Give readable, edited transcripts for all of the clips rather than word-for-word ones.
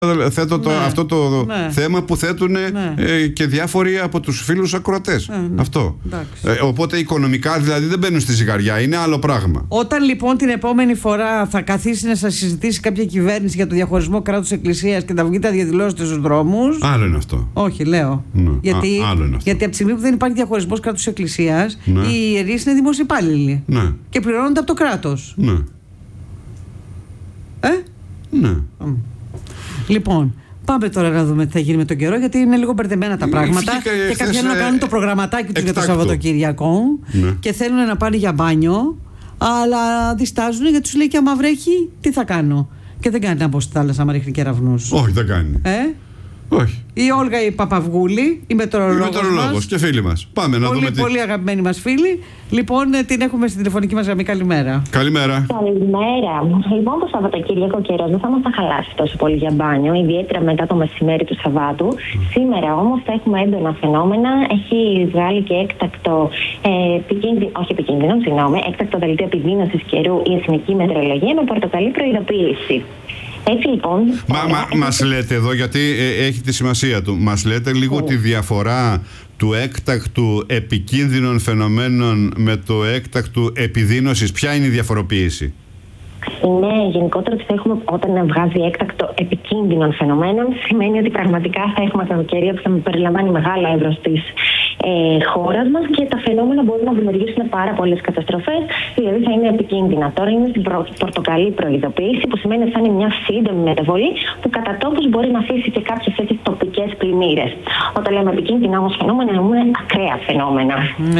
Θέτω αυτό το θέμα που θέτουν και διάφοροι από τους φίλους ακροατές. Αυτό. Οπότε οικονομικά δηλαδή δεν μπαίνουν στη ζυγαριά, είναι άλλο πράγμα. Όταν λοιπόν την επόμενη φορά θα καθίσει να σας συζητήσει κάποια κυβέρνηση για το διαχωρισμό κράτους-εκκλησίας και θα βγείτε να διαδηλώσετε στους δρόμους. Άλλο είναι αυτό. Όχι, λέω. Γιατί από τη στιγμή που δεν υπάρχει διαχωρισμός κράτους-εκκλησίας, οι ιερείς είναι δημόσιοι υπάλληλοι. Και πληρώνονται από το κράτος. Λοιπόν, πάμε τώρα να δούμε τι θα γίνει με τον καιρό, γιατί είναι λίγο μπερδεμένα τα πράγματα. Και κάποιοι θέλουν να κάνουν το προγραμματάκι τους για το Σαββατοκύριακο και θέλουν να πάνε για μπάνιο, αλλά διστάζουν γιατί τους λέει και άμα βρέχει, τι θα κάνω. Και δεν κάνει να μπω στη θάλασσα άμα ρίχνει κεραυνούς. Όχι, δεν κάνει. Όχι. Η Όλγα η Παπαυγούλη, η μετεωρολόγος και φίλη μας. Πάμε να δούμε. Πολύ αγαπημένη μας φίλη. Λοιπόν, την έχουμε στην τηλεφωνική μας γραμμή. Καλημέρα. Καλημέρα. Καλημέρα. Λοιπόν, το Σαββατοκύριακο ο καιρός δεν θα μας τα χαλάσει τόσο πολύ για μπάνιο, ιδιαίτερα μετά το μεσημέρι του Σαββάτου. Σήμερα όμως θα έχουμε έντονα φαινόμενα. Έχει βγάλει και έκτακτο έκτακτο δελτίο επιδείνωσης καιρού η Εθνική Μετεωρολογία με πορτοκαλί προειδοποίηση. Έτσι λοιπόν. Μας λέτε εδώ, γιατί έχει τη σημασία του, μας λέτε λίγο τη διαφορά του έκτακτου επικίνδυνων φαινομένων με το έκτακτου επιδείνωσης. Ποια είναι η διαφοροποίηση? Είναι γενικότερα ότι θα έχουμε, όταν βγάζει έκτακτο επικίνδυνων φαινομένων, σημαίνει ότι πραγματικά θα έχουμε καλοκαιρία που θα περιλαμβάνει μεγάλο εύρος της χώρας μας και τα φαινόμενα μπορούν να δημιουργήσουν πάρα πολλές καταστροφές, δηλαδή θα είναι επικίνδυνα. Τώρα είναι στην πορτοκαλί προειδοποίηση, που σημαίνει ότι θα είναι μια σύντομη μεταβολή που κατά τόπους μπορεί να αφήσει και κάποιες έτσι τοπικές πλημμύρες. Όταν λέμε επικίνδυνα όμως φαινόμενα, εννοούμε ακραία φαινόμενα.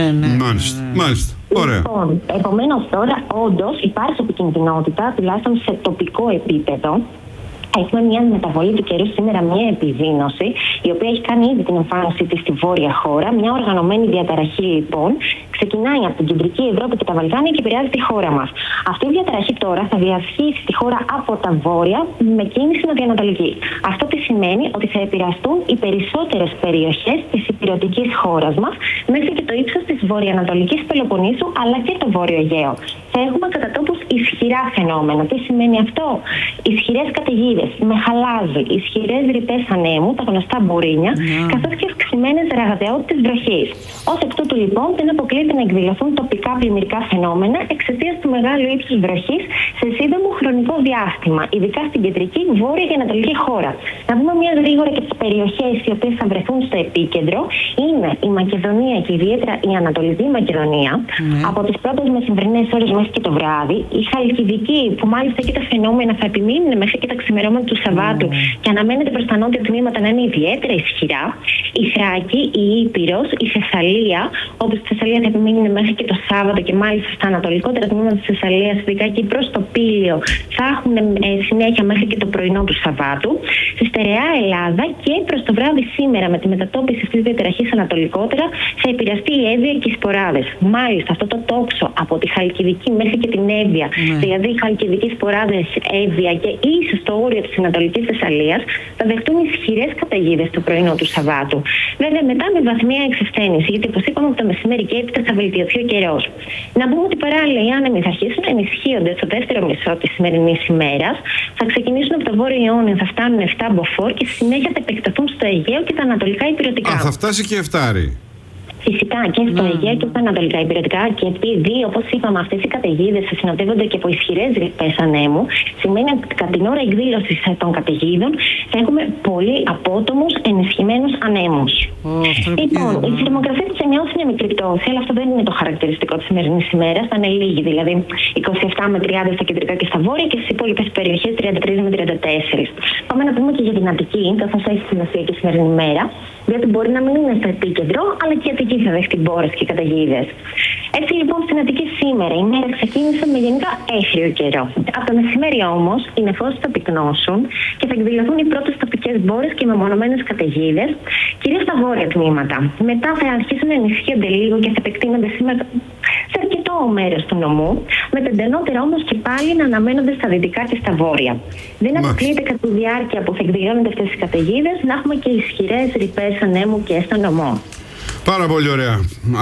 Μάλιστα. Ωραία. Λοιπόν, επομένως τώρα όντως υπάρχει επικινδυνότητα, τουλάχιστον σε τοπικό επίπεδο. Έχουμε μια μεταβολή του καιρού σήμερα, μια επιδείνωση, η οποία έχει κάνει ήδη την εμφάνισή της στη βόρεια χώρα. Μια οργανωμένη διαταραχή λοιπόν ξεκινάει από την κεντρική Ευρώπη και τα Βαλκάνια και επηρεάζει τη χώρα μας. Αυτή η διαταραχή τώρα θα διασχίσει τη χώρα από τα βόρεια με κίνηση νοτιοανατολική. Αυτό τι σημαίνει? Ότι θα επηρεαστούν οι περισσότερες περιοχές της ηπειρωτικής χώρας μας, μέχρι και το ύψος της βορειοανατολικής Πελοποννήσου αλλά και το Βόρειο Αιγαίο. Θα έχουμε κατά τόπους ισχυρά φαινόμενα. Τι σημαίνει αυτό? Ισχυρές καταιγίδες με χαλάζι, ισχυρές ρηπές ανέμου, τα γνωστά μπουρίνια, καθώς και αυξημένες ραγδαιότητες βροχής. Ως εκ τούτου λοιπόν δεν αποκλείεται να εκδηλωθούν τοπικά πλημμυρικά φαινόμενα εξαιτίας του μεγάλου ύψους βροχής σε σύντομο χρονικό διάστημα, ειδικά στην κεντρική, βόρεια και ανατολική χώρα. Να δούμε μια γρήγορα και τις περιοχές οι οποίες θα βρεθούν στο επίκεντρο. Είναι η Μακεδονία και ιδιαίτερα η Ανατολική Μακεδονία, από τις πρώτες μεσημβρινές ώρες μέχρι και το βράδυ. Η Χαλκιδική, που μάλιστα εκεί τα φαινόμενα θα επιμείνουν μέχρι και τα ξημερώματα του Σαββάτου και αναμένεται προς τα νότια τμήματα να είναι ιδιαίτερα ισχυρά. Η Θράκη, η Ήπειρος, η Θεσσαλία, όπου στη Θεσσαλία θα επιμείνουν μέχρι και το Σάββατο και μάλιστα στα ανατολικότερα τμήματα της Θεσσαλίας, ειδικά εκεί προς το Πήλιο, θα έχουν συνέχεια μέχρι και το πρωινό του Σαββάτου. Στη στερεά Ελλάδα και προς το βράδυ σήμερα, με τη μετατόπιση αυτής της διαταραχής ανατολικότερα, θα επηρεαστεί η Εύβοια και οι σποράδες. Μάλιστα, αυτό το τόξο από τη Χαλκιδική μέχρι και την Εύβοια, δηλαδή οι Χαλκιδικοί σποράδες, Εύβοια και ίσως το όριο της Ανατολικής Θεσσαλίας, θα δεχτούν ισχυρές καταιγίδες το πρωινό του Σαββάτου. Βέβαια, μετά με βαθμία εξασθένηση, γιατί όπως είπαμε από το μεσημέρι και έπειτα θα βελτιωθεί ο καιρός. Να πούμε ότι παράλληλα οι άνεμοι θα αρχίσουν να ενισχύονται στο δεύτερο μισό της σημερινής ημέρας. Θα ξεκινήσουν από το βόρειο Ιόνιο, θα φτάνουν 7 μποφόρ και στη συνέχεια θα επεκταθούν στο Αιγαίο και τα ανατολικά ηπειρωτικά. Θα φτάσει και 7. Φυσικά και στο Αιγαίο και στα ανατολικά ηπειρωτικά, και επειδή, όπως είπαμε, αυτές οι καταιγίδες συνοδεύονται και από ισχυρές ρηπές ανέμου, σημαίνει ότι κατά την ώρα εκδήλωσης των καταιγίδων θα έχουμε πολύ απότομους ενισχυμένους ανέμους. Λοιπόν, η θερμοκρασία της ενιαίας είναι μικρή πτώση, αλλά αυτό δεν είναι το χαρακτηριστικό της σημερινής ημέρας. Θα είναι λίγη, δηλαδή 27 με 30 στα κεντρικά και στα βόρεια και στις υπόλοιπες περιοχές 33 με 34. Πάμε να πούμε και για την Αττική, καθώς έχει σημασία και η σημερινή ημέρα, διότι μπορεί να μην είναι στο επίκεντρο, αλλά και η Αττική θα δεχτεί μπόρες και καταιγίδες. Έτσι λοιπόν στην Αττική σήμερα η μέρα ξεκίνησε με γενικά έθριο καιρό. Από το μεσημέρι όμως οι νεφώσεις θα πυκνώσουν και θα εκδηλωθούν οι πρώτες τοπικές μπόρες και μεμονωμένες καταιγίδες, κυρίως στα βόρεια τμήματα. Μετά θα αρχίσουν να ενισχύονται λίγο και θα επεκτείνονται σήμερα σε αρκετό μέρος του νομού, με τεντενότερα όμως και πάλι να αναμένονται στα δυτικά και στα βόρεια. Δεν αποκλείεται κατά τη διάρκεια που θα εκδηλώνονται αυτές οι καταιγίδες να έχουμε και ισχυρές ρηπές ανέμου και στο νομό. Πάρα πολύ ωραία.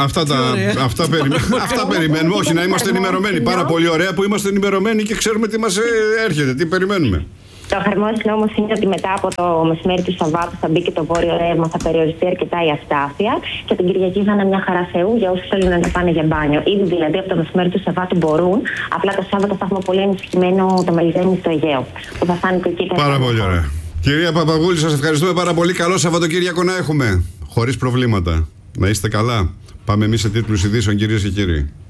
Αυτά περιμένουμε. Όχι, να είμαστε ενημερωμένοι. Πάρα πολύ ωραία που είμαστε ενημερωμένοι και ξέρουμε τι μας έρχεται, τι περιμένουμε. Το χαρμόσυνο όμως είναι ότι μετά από το μεσημέρι του Σαββάτου θα μπει και το βόρειο ρεύμα, θα περιοριστεί αρκετά η αστάθεια και την Κυριακή θα είναι μια χαρά Θεού για όσους θέλουν να πάνε για μπάνιο. Ήδη δηλαδή από το μεσημέρι του Σαββάτου μπορούν, απλά το Σάββατο θα έχουμε πολύ ενισχυμένο το μελιζένι στο Αιγαίο. Που θα φάνει και εκεί. Πάρα πολύ ωραία. Κυρία Παπαγούλη, σας ευχαριστούμε πάρα πολύ. Καλό Σαββατοκύριακο να έχουμε. Χωρίς προβλήματα. Να είστε καλά. Πάμε εμείς σε τίτλους ειδήσεων, κυρίες και κύριοι.